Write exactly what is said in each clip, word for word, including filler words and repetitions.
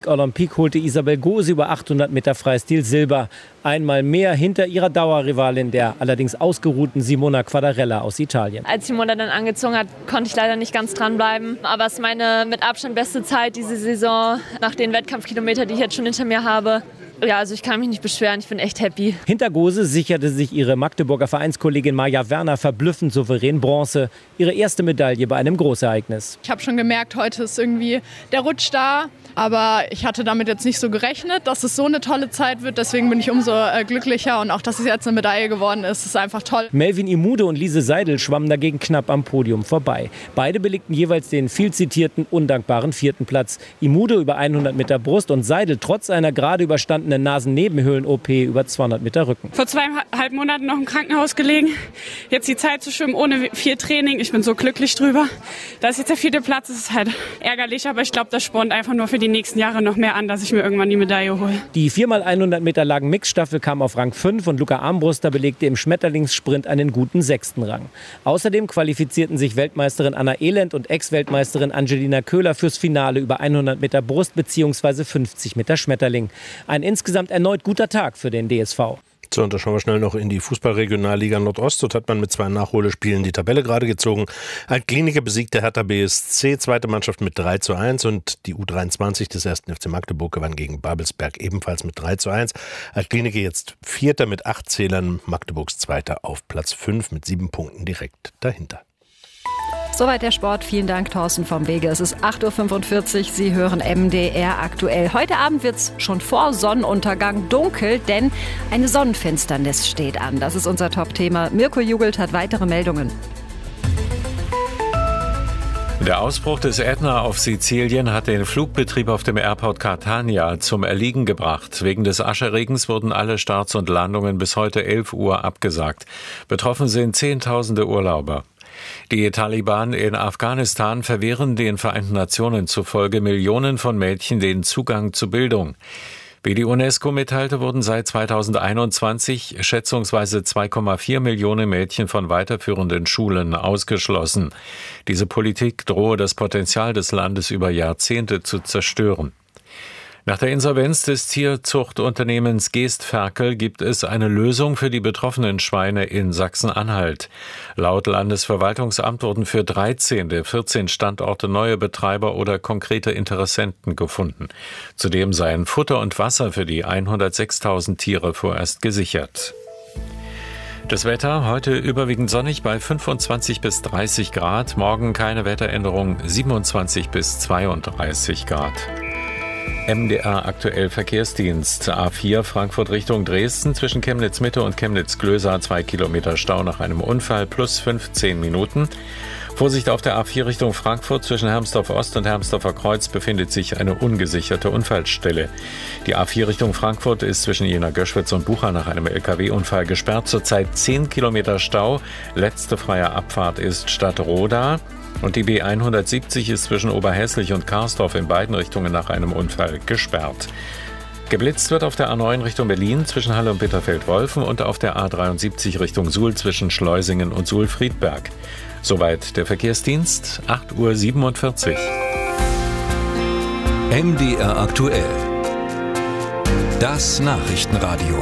Olympique holte Isabel Gose über achthundert Meter Freistil Silber. Einmal mehr hinter ihrer Dauerrivalin, der allerdings ausgeruhten Simona Quadarella aus Italien. Als Simona dann angezogen hat, konnte ich leider nicht ganz dranbleiben. Aber es ist meine mit Abstand beste Zeit diese Saison, nach den Wettkampfkilometern, die ich jetzt schon hinter mir habe. Ja, also ich kann mich nicht beschweren, ich bin echt happy. Hinter Gose sicherte sich ihre Magdeburger Vereinskollegin Maja Werner verblüffend souverän Bronze. Ihre erste Medaille bei einem Großereignis. Ich habe schon gemerkt, heute ist irgendwie der Rutsch da. Aber ich hatte damit jetzt nicht so gerechnet, dass es so eine tolle Zeit wird. Deswegen bin ich umso äh, glücklicher. Und auch, dass es jetzt eine Medaille geworden ist, ist einfach toll. Melvin Imude und Lise Seidel schwammen dagegen knapp am Podium vorbei. Beide belegten jeweils den viel zitierten, undankbaren vierten Platz. Imude über hundert Meter Brust und Seidel trotz einer gerade überstandenen Nasennebenhöhlen-O P über zweihundert Meter Rücken. Vor zweieinhalb Monaten noch im Krankenhaus gelegen. Jetzt die Zeit zu schwimmen ohne viel Training. Ich bin so glücklich drüber. Da ist jetzt der vierte Platz. Das ist halt ärgerlich, aber ich glaube, das spornt einfach nur für die nächsten Jahre noch mehr an, dass ich mir irgendwann die Medaille hole. Die vier mal hundert Meter langen Mixstaffel kam auf Rang fünf und Luca Armbruster belegte im Schmetterlingssprint einen guten sechsten Rang. Außerdem qualifizierten sich Weltmeisterin Anna Elend und Ex-Weltmeisterin Angelina Köhler fürs Finale über hundert Meter Brust bzw. fünfzig Meter Schmetterling. Ein insgesamt erneut guter Tag für den D S V. So, und da schauen wir schnell noch in die Fußballregionalliga Nordost. Dort hat man mit zwei Nachholespielen die Tabelle gerade gezogen. Altkliniker besiegte Hertha B S C, zweite Mannschaft mit drei zu eins. Und die U dreiundzwanzig des ersten F C Magdeburg gewann gegen Babelsberg ebenfalls mit drei zu eins. Altkliniker jetzt Vierter mit acht Zählern, Magdeburgs Zweiter auf Platz fünf mit sieben Punkten direkt dahinter. Soweit der Sport. Vielen Dank, Thorsten vom Wege. Es ist acht Uhr fünfundvierzig. Sie hören M D R aktuell. Heute Abend wird es schon vor Sonnenuntergang dunkel, denn eine Sonnenfinsternis steht an. Das ist unser Top-Thema. Mirko Jugelt hat weitere Meldungen. Der Ausbruch des Ätna auf Sizilien hat den Flugbetrieb auf dem Airport Catania zum Erliegen gebracht. Wegen des Ascherregens wurden alle Starts und Landungen bis heute elf Uhr abgesagt. Betroffen sind Zehntausende Urlauber. Die Taliban in Afghanistan verwehren den Vereinten Nationen zufolge Millionen von Mädchen den Zugang zu Bildung. Wie die UNESCO mitteilte, wurden seit zweitausendeinundzwanzig schätzungsweise zwei Komma vier Millionen Mädchen von weiterführenden Schulen ausgeschlossen. Diese Politik drohe das Potenzial des Landes über Jahrzehnte zu zerstören. Nach der Insolvenz des Tierzuchtunternehmens Geestferkel gibt es eine Lösung für die betroffenen Schweine in Sachsen-Anhalt. Laut Landesverwaltungsamt wurden für dreizehn der vierzehn Standorte neue Betreiber oder konkrete Interessenten gefunden. Zudem seien Futter und Wasser für die hundertsechstausend Tiere vorerst gesichert. Das Wetter heute überwiegend sonnig bei fünfundzwanzig bis dreißig Grad. Morgen keine Wetteränderung, siebenundzwanzig bis zweiunddreißig Grad. M D R aktuell Verkehrsdienst. A vier Frankfurt Richtung Dresden zwischen Chemnitz Mitte und Chemnitz Glösa zwei Kilometer Stau nach einem Unfall plus fünfzehn Minuten. Vorsicht auf der A vier Richtung Frankfurt zwischen Hermsdorf Ost und Hermsdorfer Kreuz befindet sich eine ungesicherte Unfallstelle. Die A vier Richtung Frankfurt ist zwischen Jena-Göschwitz und Bucha nach einem L K W-Unfall gesperrt. Zurzeit zehn Kilometer Stau. Letzte freie Abfahrt ist Stadtroda. Und die B hundertsiebzig ist zwischen Oberhäslich und Karsdorf in beiden Richtungen nach einem Unfall gesperrt. Geblitzt wird auf der A neun Richtung Berlin zwischen Halle und Bitterfeld-Wolfen und auf der A dreiundsiebzig Richtung Suhl zwischen Schleusingen und Suhl-Friedberg. Soweit der Verkehrsdienst, acht Uhr siebenundvierzig. M D R aktuell. Das Nachrichtenradio.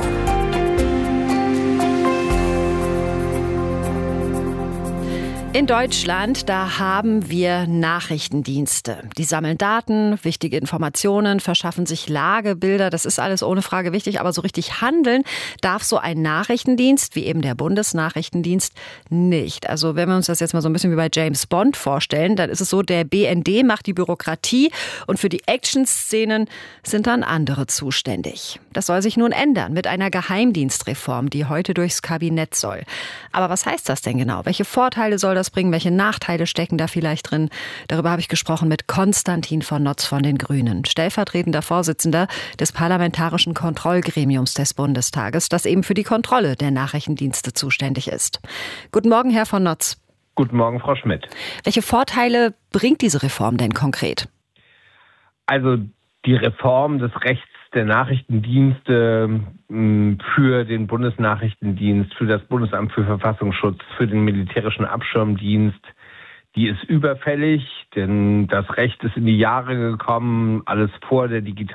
In Deutschland, da haben wir Nachrichtendienste. Die sammeln Daten, wichtige Informationen, verschaffen sich Lagebilder. Das ist alles ohne Frage wichtig, aber so richtig handeln darf so ein Nachrichtendienst, wie eben der Bundesnachrichtendienst, nicht. Also wenn wir uns das jetzt mal so ein bisschen wie bei James Bond vorstellen, dann ist es so, der B N D macht die Bürokratie und für die Action-Szenen sind dann andere zuständig. Das soll sich nun ändern mit einer Geheimdienstreform, die heute durchs Kabinett soll. Aber was heißt das denn genau? Welche Vorteile soll das bringen? Welche Nachteile stecken da vielleicht drin? Darüber habe ich gesprochen mit Konstantin von Notz von den Grünen, stellvertretender Vorsitzender des Parlamentarischen Kontrollgremiums des Bundestages, das eben für die Kontrolle der Nachrichtendienste zuständig ist. Guten Morgen, Herr von Notz. Guten Morgen, Frau Schmidt. Welche Vorteile bringt diese Reform denn konkret? Also die Reform des Rechts der Nachrichtendienste für den Bundesnachrichtendienst, für das Bundesamt für Verfassungsschutz, für den militärischen Abschirmdienst, die ist überfällig, denn das Recht ist in die Jahre gekommen, alles vor der digitalen